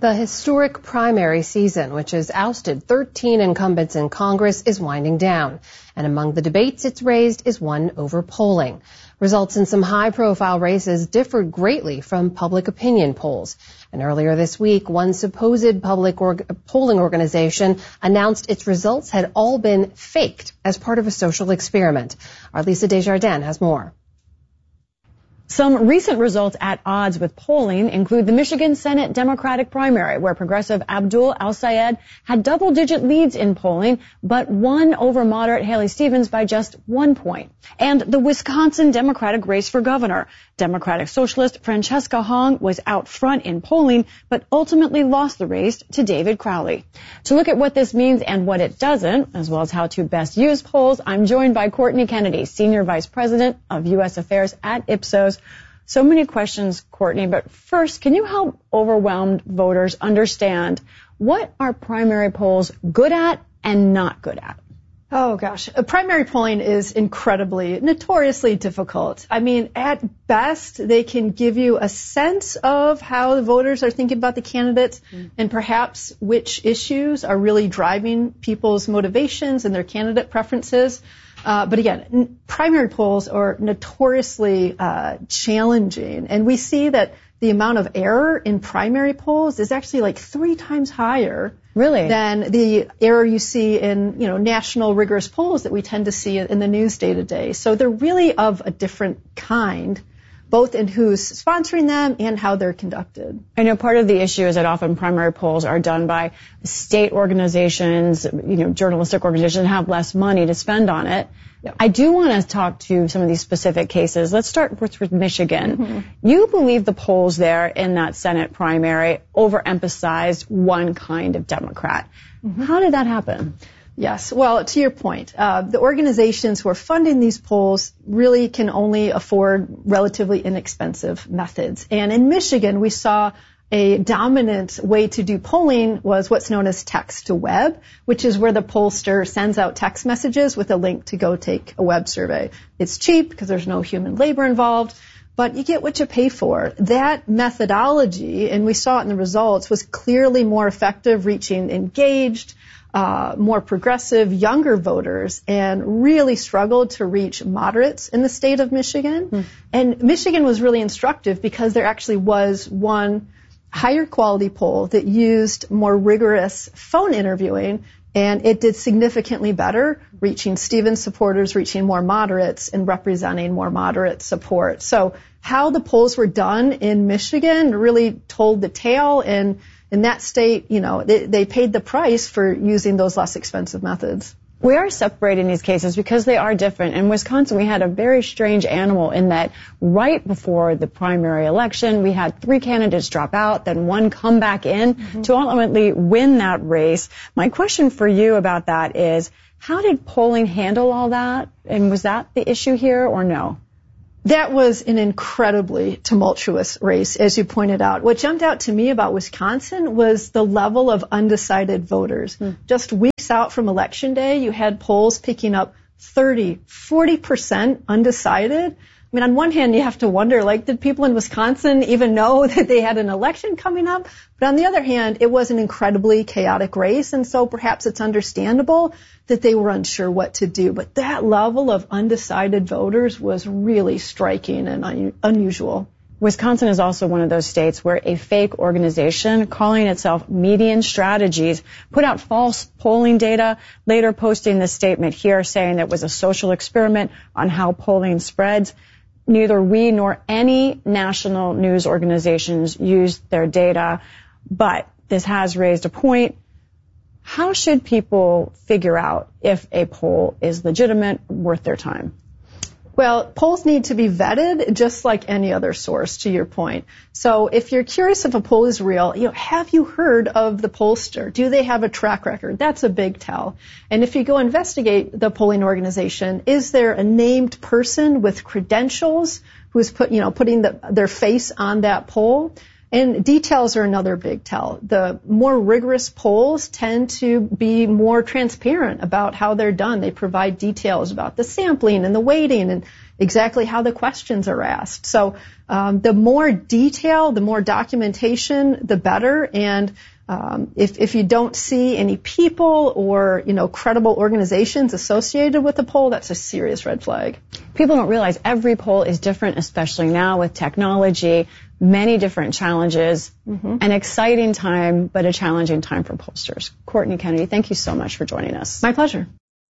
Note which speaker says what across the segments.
Speaker 1: The historic primary season, which has ousted 13 incumbents in Congress, is winding down. And among the debates it's raised is one over polling. Results in some high-profile races differed greatly from public opinion polls. And earlier this week, one supposed public polling organization announced its results had all been faked as part of a social experiment. Our Lisa Desjardins has more.
Speaker 2: Some recent results at odds with polling include the Michigan Senate Democratic primary, where progressive Abdul El-Sayed had double-digit leads in polling, but won over moderate Haley Stevens by just 1 point. And the Wisconsin Democratic race for governor. Democratic socialist Francesca Hong was out front in polling, but ultimately lost the race to David Crowley. To look at what this means and what it doesn't, as well as how to best use polls, I'm joined by Courtney Kennedy, Senior Vice President of U.S. Affairs at Ipsos. So many questions, Courtney, but first, can you help overwhelmed voters understand what are primary polls good at and not good at?
Speaker 3: Oh, gosh. Primary polling is notoriously difficult. I mean, at best, they can give you a sense of how the voters are thinking about the candidates and perhaps which issues are really driving people's motivations and their candidate preferences. But again, primary polls are notoriously challenging, and we see that the amount of error in primary polls is actually like 3 times higher than the error you see in, national rigorous polls that we tend to see in the news day to day. So they're really of a different kind, both in who's sponsoring them and how they're conducted.
Speaker 2: I know part of the issue is that often primary polls are done by state organizations, journalistic organizations have less money to spend on it. Yep. I do want to talk to some of these specific cases. Let's start with Michigan. Mm-hmm. You believe the polls there in that Senate primary overemphasized one kind of Democrat. Mm-hmm. How did that happen?
Speaker 3: Yes. Well, to your point, the organizations who are funding these polls really can only afford relatively inexpensive methods. And in Michigan, we saw a dominant way to do polling was what's known as text to web, which is where the pollster sends out text messages with a link to go take a web survey. It's cheap because there's no human labor involved, but you get what you pay for. That methodology, and we saw it in the results, was clearly more effective reaching engaged, more progressive, younger voters, and really struggled to reach moderates in the state of Michigan. And Michigan was really instructive because there actually was one higher quality poll that used more rigorous phone interviewing, and it did significantly better, reaching Stevens supporters, reaching more moderates, and representing more moderate support. So how the polls were done in Michigan really told the tale, and in that state, they paid the price for using those less expensive methods.
Speaker 2: We are separating these cases because they are different. In Wisconsin, we had a very strange animal in that right before the primary election, we had 3 candidates drop out, then 1 come back in to ultimately win that race. My question for you about that is, how did polling handle all that? And was that the issue here or no?
Speaker 3: That was an incredibly tumultuous race, as you pointed out. What jumped out to me about Wisconsin was the level of undecided voters. Just weeks out from Election Day, you had polls picking up 40% undecided. I mean, on one hand, you have to wonder, did people in Wisconsin even know that they had an election coming up? But on the other hand, it was an incredibly chaotic race, and so perhaps it's understandable that they were unsure what to do. But that level of undecided voters was really striking and unusual.
Speaker 2: Wisconsin is also one of those states where a fake organization calling itself Median Strategies put out false polling data, later posting this statement here saying that it was a social experiment on how polling spreads. Neither we nor any national news organizations used their data, but this has raised a point. How should people figure out if a poll is legitimate, worth their time?
Speaker 3: Well, polls need to be vetted just like any other source, to your point. So if you're curious if a poll is real, have you heard of the pollster? Do they have a track record? That's a big tell. And if you go investigate the polling organization, is there a named person with credentials who's putting their face on that poll? And details are another big tell. The more rigorous polls tend to be more transparent about how they're done. They provide details about the sampling and the weighting exactly how the questions are asked. So the more detail, the more documentation, the better. And if you don't see any people or, credible organizations associated with the poll, that's a serious red flag.
Speaker 2: People don't realize every poll is different, especially now with technology, many different challenges, an exciting time, but a challenging time for pollsters. Courtney Kennedy, thank you so much for joining us.
Speaker 3: My pleasure.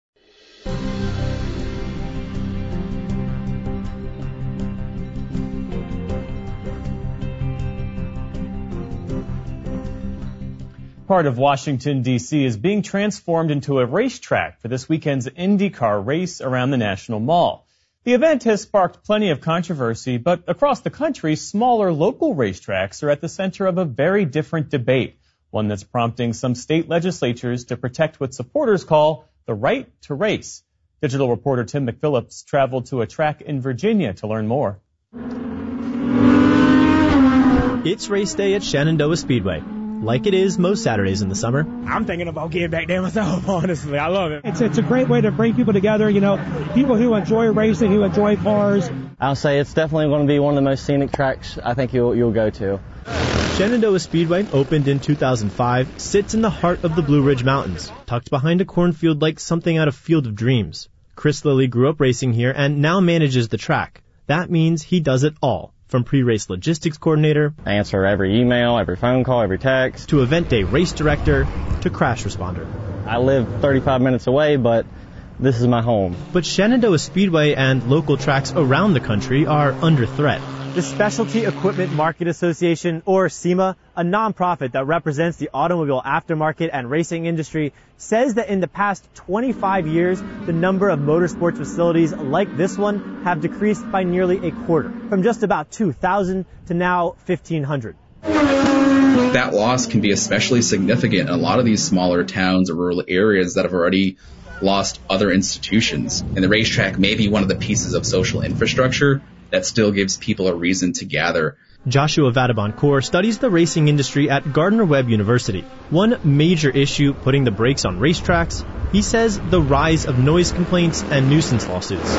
Speaker 4: Part of Washington, D.C. is being transformed into a racetrack for this weekend's IndyCar race around the National Mall. The event has sparked plenty of controversy, but across the country, smaller local racetracks are at the center of a very different debate, one that's prompting some state legislatures to protect what supporters call the right to race. Digital reporter Tim McPhillips traveled to a track in Virginia to learn more.
Speaker 5: It's race day at Shenandoah Speedway, like it is most Saturdays in the summer.
Speaker 6: I'm thinking about getting back there myself, honestly. I love it.
Speaker 7: It's a great way to bring people together, people who enjoy racing, who enjoy cars.
Speaker 8: I'll say it's definitely going to be one of the most scenic tracks I think you'll go to.
Speaker 5: Shenandoah Speedway, opened in 2005, sits in the heart of the Blue Ridge Mountains, tucked behind a cornfield like something out of Field of Dreams. Chris Lilly grew up racing here and now manages the track. That means he does it all. From pre-race logistics coordinator,
Speaker 8: I answer every email, every phone call, every text,
Speaker 5: to event day race director, to crash responder.
Speaker 8: I live 35 minutes away, but this is my home.
Speaker 5: But Shenandoah Speedway and local tracks around the country are under threat.
Speaker 9: The Specialty Equipment Market Association, or SEMA, a nonprofit that represents the automobile aftermarket and racing industry, says that in the past 25 years, the number of motorsports facilities like this one have decreased by nearly a quarter, from just about 2,000 to now 1,500.
Speaker 10: That loss can be especially significant in a lot of these smaller towns or rural areas that have already lost other institutions. And the racetrack may be one of the pieces of social infrastructure that still gives people a reason to gather.
Speaker 5: Joshua Vadabon-Kaur studies the racing industry at Gardner-Webb University. One major issue putting the brakes on racetracks, he says the rise of noise complaints and nuisance lawsuits.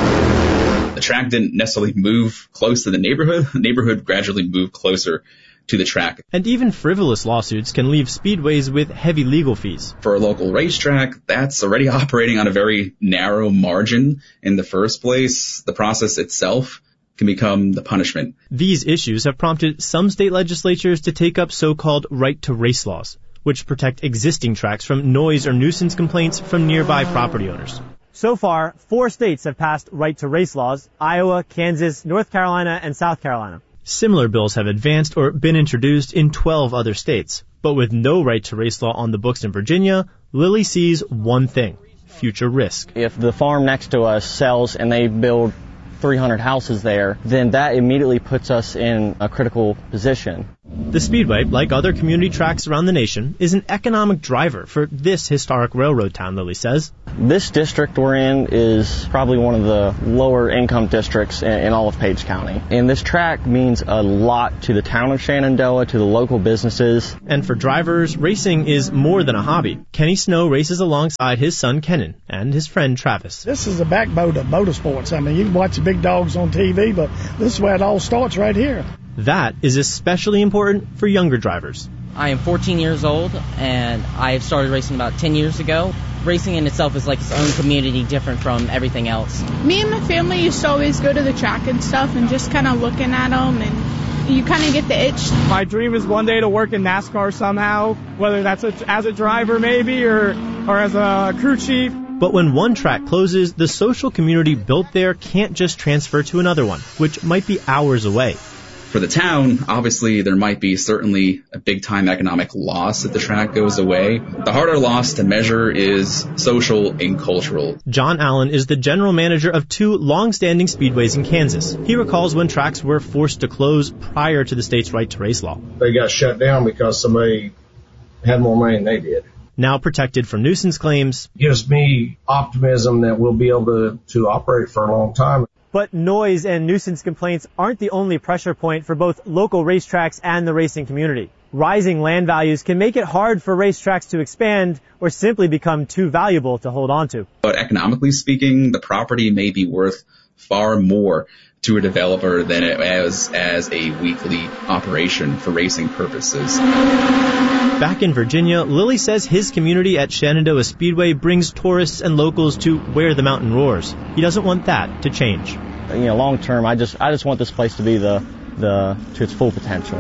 Speaker 10: The track didn't necessarily move close to the neighborhood. The neighborhood gradually moved closer to the track.
Speaker 5: And even frivolous lawsuits can leave speedways with heavy legal fees.
Speaker 10: For a local racetrack, that's already operating on a very narrow margin in the first place. The process itself can become the punishment.
Speaker 5: These issues have prompted some state legislatures to take up so-called right-to-race laws, which protect existing tracks from noise or nuisance complaints from nearby property owners.
Speaker 9: So far, 4 states have passed right-to-race laws: Iowa, Kansas, North Carolina, and South Carolina.
Speaker 5: Similar bills have advanced or been introduced in 12 other states. But with no right-to-race law on the books in Virginia, Lilly sees one thing: future risk.
Speaker 8: If the farm next to us sells and they build 300 houses there, then that immediately puts us in a critical position.
Speaker 5: The Speedway, like other community tracks around the nation, is an economic driver for this historic railroad town, Lilly says.
Speaker 8: This district we're in is probably one of the lower income districts in all of Page County. And this track means a lot to the town of Shenandoah, to the local businesses.
Speaker 5: And for drivers, racing is more than a hobby. Kenny Snow races alongside his son Kenan and his friend Travis.
Speaker 7: This is the backbone of motorsports. I mean, you can watch the big dogs on TV, but this is where it all starts, right here.
Speaker 5: That is especially important for younger drivers.
Speaker 11: I am 14 years old, and I started racing about 10 years ago. Racing in itself is like its own community, different from everything else.
Speaker 12: Me and my family used to always go to the track and stuff and just kind of looking at them, and you kind of get the itch.
Speaker 6: My dream is one day to work in NASCAR somehow, whether that's as a driver maybe or as a crew chief.
Speaker 5: But when one track closes, the social community built there can't just transfer to another one, which might be hours away.
Speaker 10: For the town, obviously, there might be certainly a big-time economic loss if the track goes away. The harder loss to measure is social and cultural.
Speaker 5: John Allen is the general manager of 2 long-standing speedways in Kansas. He recalls when tracks were forced to close prior to the state's right-to-race law.
Speaker 13: They got shut down because somebody had more money than they did.
Speaker 5: Now protected from nuisance claims.
Speaker 13: Gives me optimism that we'll be able to operate for a long time.
Speaker 9: But noise and nuisance complaints aren't the only pressure point for both local racetracks and the racing community. Rising land values can make it hard for racetracks to expand or simply become too valuable to hold on to.
Speaker 10: But economically speaking, the property may be worth far more to a developer than it was as a weekly operation for racing purposes.
Speaker 5: Back in Virginia, Lilly says his community at Shenandoah Speedway brings tourists and locals to where the mountain roars. He doesn't want that to change.
Speaker 8: Long term, I just want this place to be to its full potential.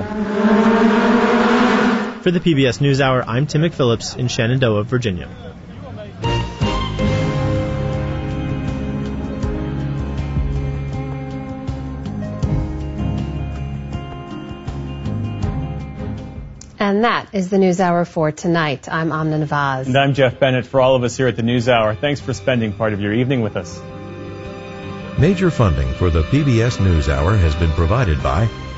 Speaker 5: For the PBS NewsHour, I'm Tim McPhillips in Shenandoah, Virginia.
Speaker 1: And that is the NewsHour for tonight. I'm Amna Nawaz.
Speaker 4: And I'm Jeff Bennett. For all of us here at the NewsHour, thanks for spending part of your evening with us.
Speaker 14: Major funding for the PBS NewsHour has been provided by